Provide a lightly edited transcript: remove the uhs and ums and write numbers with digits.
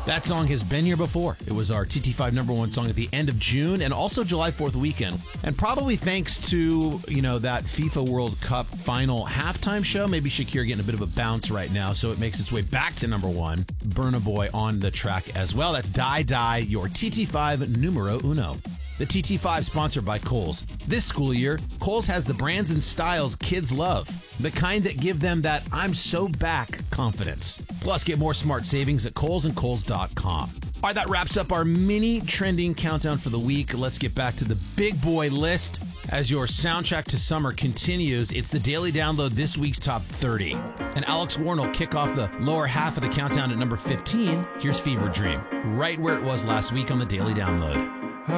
That song has been here before. It was our TT5 #1 song at the end of June and also July 4th weekend. And probably thanks to, that FIFA World Cup final halftime show, maybe Shakira getting a bit of a bounce right now, so it makes its way back to #1. Burna Boy on the track as well. That's Die Die, your TT5 numero uno. The TT5 sponsored by Kohl's. This school year, Kohl's has the brands and styles kids love. The kind that give them that I'm so back confidence. Plus, get more smart savings at Kohl's and Kohl's.com. All right, that wraps up our mini trending countdown for the week. Let's get back to the big boy list. As your soundtrack to summer continues, it's the Daily Download this week's top 30. And Alex Warren will kick off the lower half of the countdown at number 15. Here's Fever Dream, right where it was last week on the Daily Download.